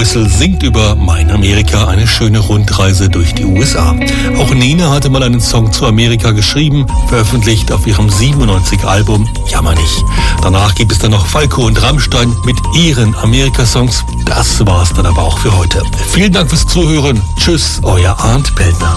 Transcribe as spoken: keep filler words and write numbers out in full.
Streusel singt über Mein Amerika, eine schöne Rundreise durch die U S A. Auch Nena hatte mal einen Song zu Amerika geschrieben, veröffentlicht auf ihrem siebenundneunziger Album Jammer nicht. Danach gibt es dann noch Falco und Rammstein mit ihren Amerika-Songs. Das war's dann aber auch für heute. Vielen Dank fürs Zuhören. Tschüss, euer Arndt Peltner.